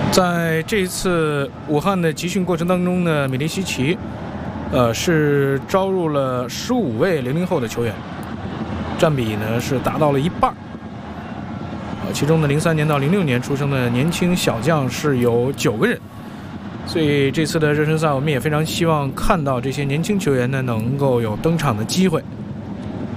在这一次武汉的集训过程当中呢，米利西奇，是招入了15位00后的球员，占比呢是达到了一半。其中的03年到06年出生的年轻小将是有9个人，所以这次的热身赛我们也非常希望看到这些年轻球员呢能够有登场的机会。